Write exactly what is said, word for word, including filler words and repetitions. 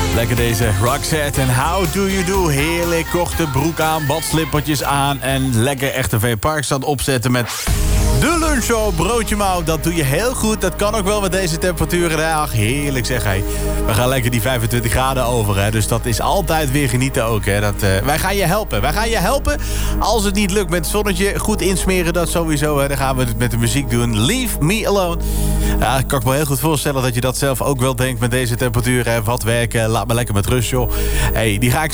Lekker deze Roxette en How Do You Do. Heerlijk, korte broek aan, badslippertjes aan... en lekker echt een Parkstad opzetten met de lunchshow. Broodje mouw, dat doe je heel goed. Dat kan ook wel met deze temperaturen. Ach, heerlijk zeg hij. We gaan lekker die vijfentwintig graden over, hè. Dus dat is altijd weer genieten ook, hè. Dat, uh, wij gaan je helpen. Wij gaan je helpen als het niet lukt met het zonnetje. Goed insmeren, dat sowieso, hè. Dan gaan we het met de muziek doen. Leave Me Alone. Ja, ik kan ik me heel goed voorstellen dat je dat zelf ook wel denkt met deze temperaturen. Wat werken, laat me lekker met rust, joh. Hey, die ga ik